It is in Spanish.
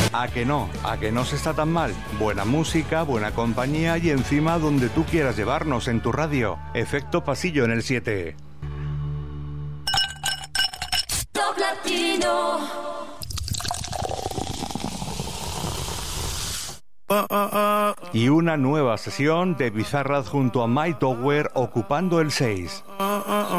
¿A que no? ¿A que no se está tan mal? Buena música, buena compañía y encima donde tú quieras llevarnos en tu radio. Efecto pasillo en el 7. Top Latino. Y una nueva sesión de Bizarrap junto a My Tower ocupando el 6.